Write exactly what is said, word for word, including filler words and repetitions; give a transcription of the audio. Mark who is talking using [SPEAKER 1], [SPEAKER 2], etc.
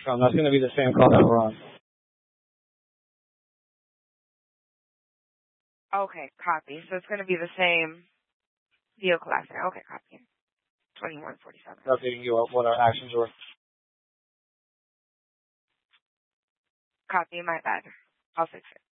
[SPEAKER 1] from. That's going to be the same call that we're on.
[SPEAKER 2] Okay, copy. So it's going to be the same vehicle accident. Okay, copy. twenty-one forty-seven.
[SPEAKER 1] Updating you on what our actions were.
[SPEAKER 2] Copy, my bad. I'll fix it.